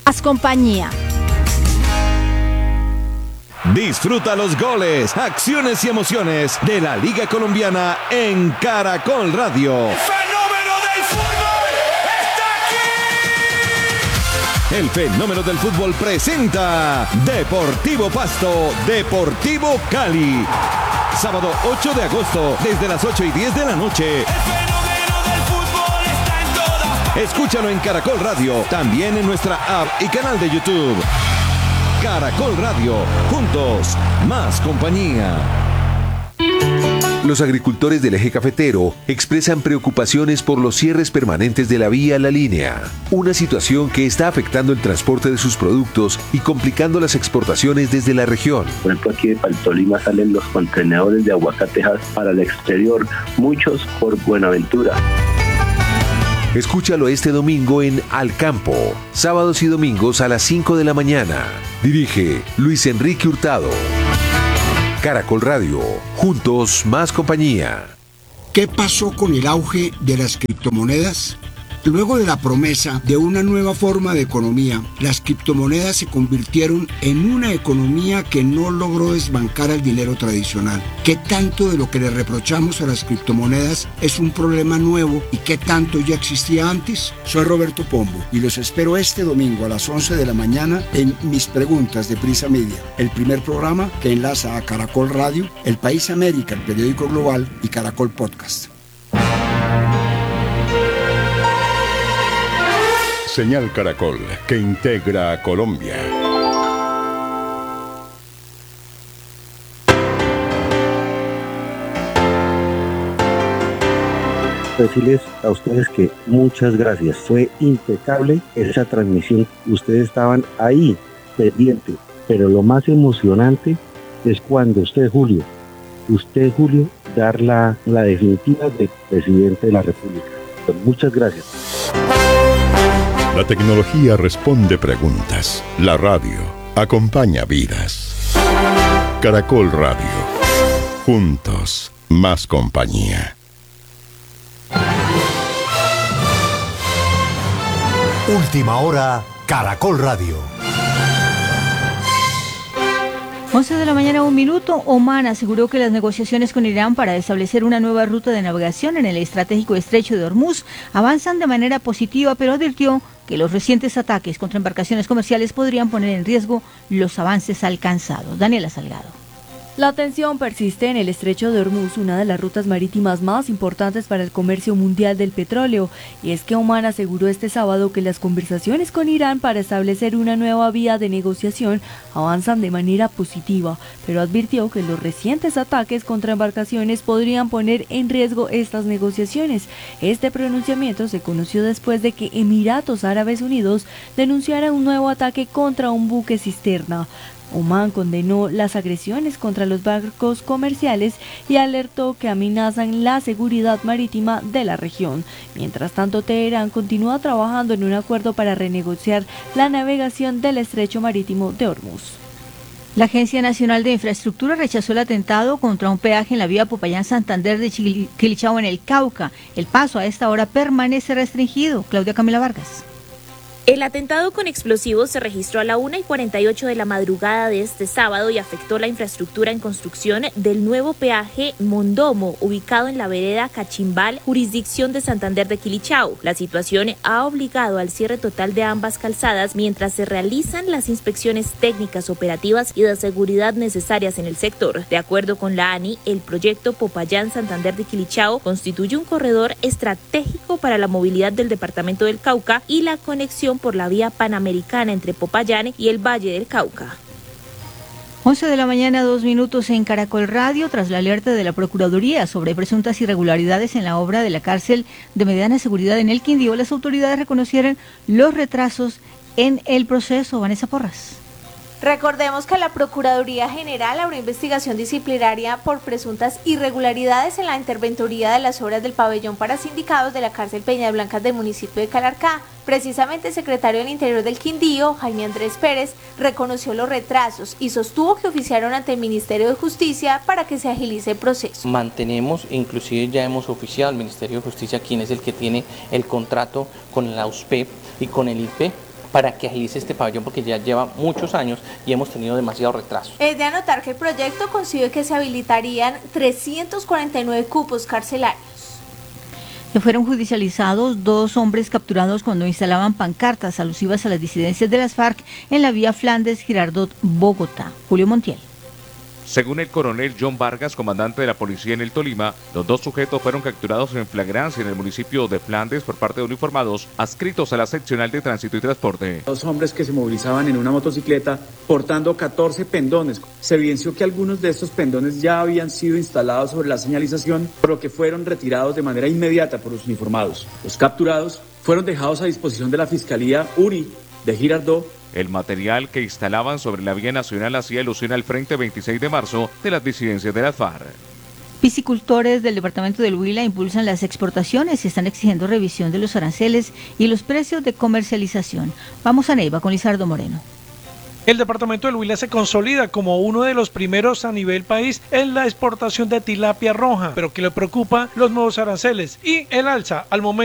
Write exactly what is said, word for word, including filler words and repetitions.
Más compañía. Disfruta los goles, acciones y emociones de la Liga Colombiana en Caracol Radio. ¡Fenómeno del fútbol está aquí! El fenómeno del fútbol presenta Deportivo Pasto, Deportivo Cali. Sábado ocho de agosto, desde las ocho y diez de la noche. El fenómeno del fútbol está en todas. Escúchalo en Caracol Radio, también en nuestra app y canal de YouTube. Caracol Radio, juntos, más compañía. Los agricultores del eje cafetero expresan preocupaciones por los cierres permanentes de la vía La Línea, una situación que está afectando el transporte de sus productos y complicando las exportaciones desde la región. Por ejemplo, aquí de Paltolima salen los contenedores de aguacatejas para el exterior, muchos por Buenaventura. Escúchalo este domingo en Al Campo, sábados y domingos a las cinco de la mañana. Dirige Luis Enrique Hurtado. Caracol Radio, juntos más compañía. ¿Qué pasó con el auge de las criptomonedas? Luego de la promesa de una nueva forma de economía, las criptomonedas se convirtieron en una economía que no logró desbancar al dinero tradicional. ¿Qué tanto de lo que le reprochamos a las criptomonedas es un problema nuevo y qué tanto ya existía antes? Soy Roberto Pombo y los espero este domingo a las once de la mañana en Mis Preguntas de Prisa Media, el primer programa que enlaza a Caracol Radio, El País América, el periódico global y Caracol Podcast. Señal Caracol, que integra a Colombia. Decirles a ustedes que muchas gracias. Fue impecable esa transmisión. Ustedes estaban ahí, pendientes. Pero lo más emocionante es cuando usted, Julio, usted, Julio, dar la, la definitiva de presidente de la República. Pues muchas gracias. La tecnología responde preguntas. La radio acompaña vidas. Caracol Radio. Juntos, más compañía. Última hora, Caracol Radio. once de la mañana, un minuto. Oman aseguró que las negociaciones con Irán para establecer una nueva ruta de navegación en el estratégico estrecho de Hormuz avanzan de manera positiva, pero advirtió que los recientes ataques contra embarcaciones comerciales podrían poner en riesgo los avances alcanzados. Daniela Salgado. La tensión persiste en el estrecho de Hormuz, una de las rutas marítimas más importantes para el comercio mundial del petróleo, y es que Oman aseguró este sábado que las conversaciones con Irán para establecer una nueva vía de negociación avanzan de manera positiva, pero advirtió que los recientes ataques contra embarcaciones podrían poner en riesgo estas negociaciones. Este pronunciamiento se conoció después de que Emiratos Árabes Unidos denunciara un nuevo ataque contra un buque cisterna. Oman condenó las agresiones contra los barcos comerciales y alertó que amenazan la seguridad marítima de la región. Mientras tanto, Teherán continúa trabajando en un acuerdo para renegociar la navegación del estrecho marítimo de Hormuz. La Agencia Nacional de Infraestructura rechazó el atentado contra un peaje en la vía Popayán-Santander de Quilichao en el Cauca. El paso a esta hora permanece restringido. Claudia Camila Vargas. El atentado con explosivos se registró a la una y cuarenta y ocho de la madrugada de este sábado y afectó la infraestructura en construcción del nuevo peaje Mondomo, ubicado en la vereda Cachimbal, jurisdicción de Santander de Quilichao. La situación ha obligado al cierre total de ambas calzadas mientras se realizan las inspecciones técnicas, operativas y de seguridad necesarias en el sector. De acuerdo con la ANI, el proyecto Popayán-Santander de Quilichao constituye un corredor estratégico para la movilidad del departamento del Cauca y la conexión por la vía panamericana entre Popayán y el Valle del Cauca. once de la mañana, dos minutos en Caracol Radio. Tras la alerta de la Procuraduría sobre presuntas irregularidades en la obra de la cárcel de mediana seguridad en el Quindío, las autoridades reconocieron los retrasos en el proceso. Vanessa Porras. Recordemos que la Procuraduría General abrió investigación disciplinaria por presuntas irregularidades en la interventoría de las obras del pabellón para sindicados de la cárcel Peñablancas del municipio de Calarcá. Precisamente el secretario del Interior del Quindío, Jaime Andrés Pérez, reconoció los retrasos y sostuvo que oficiaron ante el Ministerio de Justicia para que se agilice el proceso. Mantenemos, inclusive ya hemos oficiado al Ministerio de Justicia, quien es el que tiene el contrato con la U S P E y con el I P E, para que agilice este pabellón porque ya lleva muchos años y hemos tenido demasiado retraso. Es de anotar que el proyecto concibe que se habilitarían trescientos cuarenta y nueve cupos carcelarios. Fueron judicializados dos hombres capturados cuando instalaban pancartas alusivas a las disidencias de las FARC en la vía Flandes-Girardot, Bogotá. Julio Montiel. Según el coronel John Vargas, comandante de la policía en el Tolima, los dos sujetos fueron capturados en flagrancia en el municipio de Flandes por parte de uniformados adscritos a la seccional de tránsito y transporte. Dos hombres que se movilizaban en una motocicleta portando catorce pendones. Se evidenció que algunos de estos pendones ya habían sido instalados sobre la señalización, por lo que fueron retirados de manera inmediata por los uniformados. Los capturados fueron dejados a disposición de la Fiscalía URI de Girardot. El material que instalaban sobre la vía nacional hacía alusión al Frente veintiséis de marzo de las disidencias de las FARC. Piscicultores del departamento del Huila impulsan las exportaciones y están exigiendo revisión de los aranceles y los precios de comercialización. Vamos a Neiva con Lizardo Moreno. El departamento del Huila se consolida como uno de los primeros a nivel país en la exportación de tilapia roja, pero que le preocupa los nuevos aranceles y el alza al momento